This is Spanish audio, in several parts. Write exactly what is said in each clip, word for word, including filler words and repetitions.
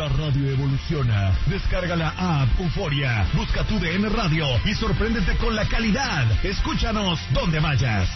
La radio evoluciona. Descarga la app Euforia. Busca tu D N Radio y sorpréndete con la calidad. Escúchanos donde vayas.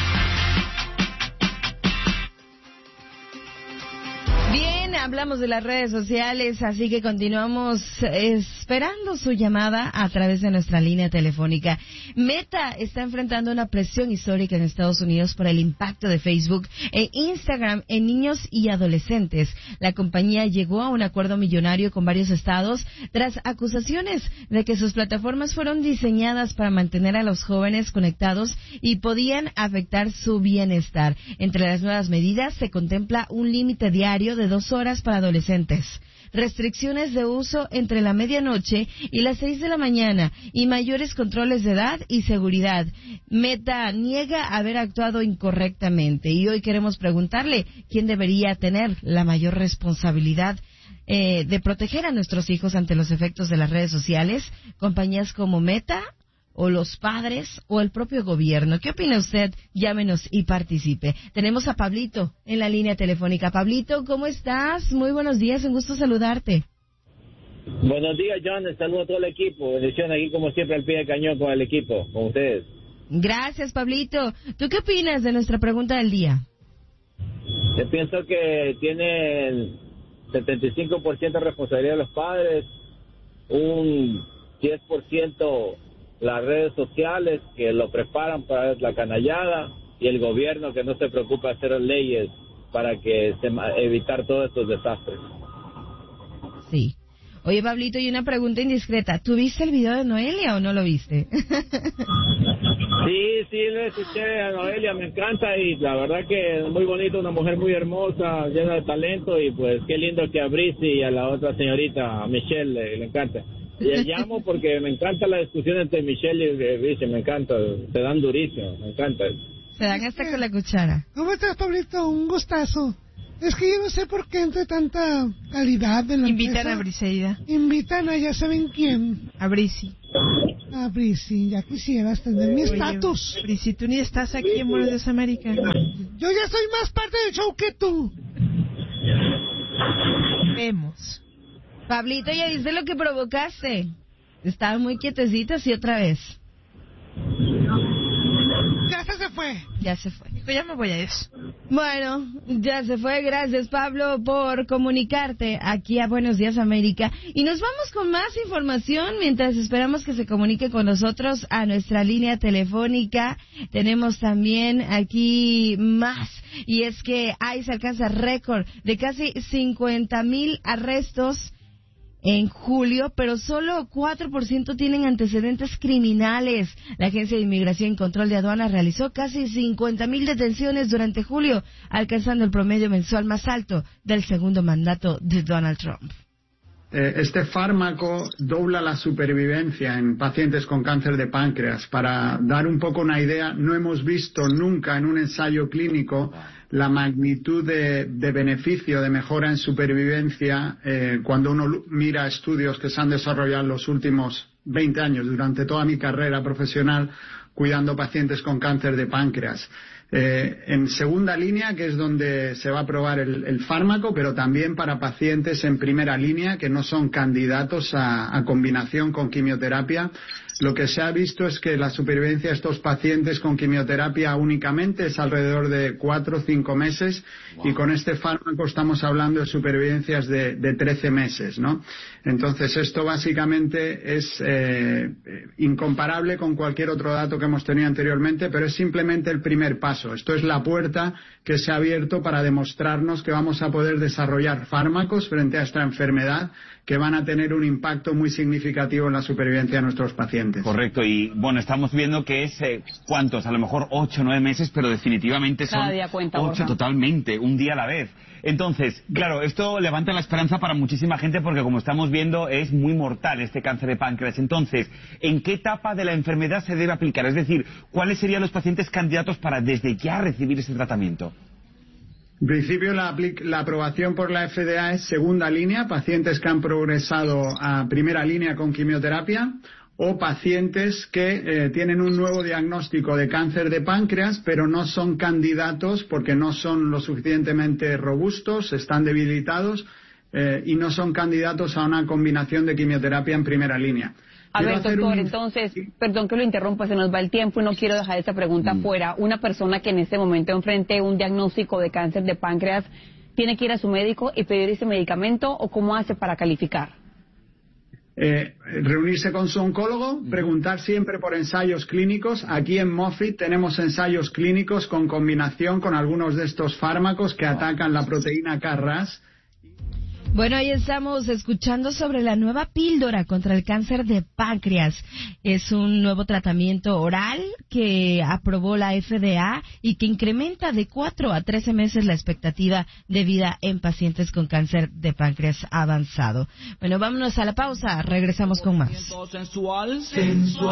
Bien, hablamos de las redes sociales, así que continuamos esperando su llamada a través de nuestra línea telefónica. Meta está enfrentando una presión histórica en Estados Unidos por el impacto de Facebook e Instagram en niños y adolescentes. La compañía llegó a un acuerdo millonario con varios estados tras acusaciones de que sus plataformas fueron diseñadas para mantener a los jóvenes conectados y podían afectar su bienestar. Entre las nuevas medidas se contempla un límite diario de dos horas para adolescentes, restricciones de uso entre la medianoche y las seis de la mañana y mayores controles de edad y seguridad. Meta niega haber actuado incorrectamente y hoy queremos preguntarle quién debería tener la mayor responsabilidad eh, de proteger a nuestros hijos ante los efectos de las redes sociales, compañías como Meta o los padres o el propio gobierno. ¿Qué opina usted? Llámenos y participe. Tenemos a Pablito en la línea telefónica. Pablito, ¿cómo estás? Muy buenos días, un gusto saludarte. Buenos días, John. Saludo a todo el equipo. Bendición aquí como siempre al pie del cañón con el equipo, con ustedes. Gracias, Pablito. ¿Tú qué opinas de nuestra pregunta del día? Yo pienso que tiene el setenta y cinco por ciento de responsabilidad de los padres, un diez por ciento las redes sociales que lo preparan para la canallada y el gobierno que no se preocupa de hacer leyes para que se, evitar todos estos desastres. Sí. Oye, Pablito, y una pregunta indiscreta. ¿Tú viste el video de Noelia o no lo viste? Sí, sí, lo escuché a Noelia, me encanta y la verdad que es muy bonito, una mujer muy hermosa, llena de talento y pues qué lindo que a Brice y a la otra señorita, a Michelle, le, le encanta. Le llamo porque me encanta la discusión entre Michelle y Brice, me encanta, se dan durísimo, me encanta. Se dan hasta con la cuchara. ¿Cómo estás, Pablito? Un gustazo. Es que yo no sé por qué entre tanta calidad en la Invitan empresa. a Briseida. Invitan a ya saben quién. A Brisi. A Brisi, ya quisieras tener mi estatus. Brisi, tú ni estás aquí en Buenos Días América. Yo ya soy más parte del show que tú. Vemos. Pablito, ¿ya viste lo que provocaste? Estaban muy quietecitos y otra vez. Ya se, se fue. Ya se fue. Dijo, ya me voy a eso. Bueno, ya se fue. Gracias, Pablo, por comunicarte aquí a Buenos Días América. Y nos vamos con más información mientras esperamos que se comunique con nosotros a nuestra línea telefónica. Tenemos también aquí más. Y es que ICE alcanza récord de casi cincuenta mil arrestos en julio, pero solo cuatro por ciento tienen antecedentes criminales. La Agencia de Inmigración y Control de Aduanas realizó casi cincuenta mil detenciones durante julio, alcanzando el promedio mensual más alto del segundo mandato de Donald Trump. Este fármaco dobla la supervivencia en pacientes con cáncer de páncreas. Para dar un poco una idea, no hemos visto nunca en un ensayo clínico la magnitud de, de beneficio, de mejora en supervivencia, eh, cuando uno mira estudios que se han desarrollado en los últimos veinte años, durante toda mi carrera profesional, cuidando pacientes con cáncer de páncreas. Eh, en segunda línea, que es donde se va a probar el, el fármaco, pero también para pacientes en primera línea que no son candidatos a, a combinación con quimioterapia. Lo que se ha visto es que la supervivencia de estos pacientes con quimioterapia únicamente es alrededor de cuatro o cinco meses, wow. Y con este fármaco estamos hablando de supervivencias de, de trece meses, ¿no? Entonces esto básicamente es eh, incomparable con cualquier otro dato que hemos tenido anteriormente, pero es simplemente el primer paso. Esto es la puerta que se ha abierto para demostrarnos que vamos a poder desarrollar fármacos frente a esta enfermedad que van a tener un impacto muy significativo en la supervivencia de nuestros pacientes. Correcto, y bueno, estamos viendo que es, eh, ¿cuántos? A lo mejor ocho o nueve meses, pero definitivamente son cuenta, ocho Borja. Totalmente, un día a la vez. Entonces, claro, esto levanta la esperanza para muchísima gente porque, como estamos viendo, es muy mortal este cáncer de páncreas. Entonces, ¿en qué etapa de la enfermedad se debe aplicar? Es decir, ¿cuáles serían los pacientes candidatos para desde ya recibir ese tratamiento? En principio, la, la aprobación por la F D A es segunda línea, pacientes que han progresado a primera línea con quimioterapia, o pacientes que eh, tienen un nuevo diagnóstico de cáncer de páncreas, pero no son candidatos porque no son lo suficientemente robustos, están debilitados, eh, y no son candidatos a una combinación de quimioterapia en primera línea. A Quiero ver, hacer doctor, un... entonces, perdón que lo interrumpa, se nos va el tiempo y no quiero dejar esta pregunta Mm. fuera. Una persona que en este momento enfrente un diagnóstico de cáncer de páncreas, ¿tiene que ir a su médico y pedir ese medicamento o cómo hace para calificar? Eh, reunirse con su oncólogo, preguntar siempre por ensayos clínicos. Aquí en Moffitt tenemos ensayos clínicos con combinación con algunos de estos fármacos que atacan la proteína K R A S. Bueno, ahí estamos escuchando sobre la nueva píldora contra el cáncer de páncreas. Es un nuevo tratamiento oral que aprobó la F D A y que incrementa de cuatro a trece meses la expectativa de vida en pacientes con cáncer de páncreas avanzado. Bueno, vámonos a la pausa. Regresamos con más. Sensual, sensual.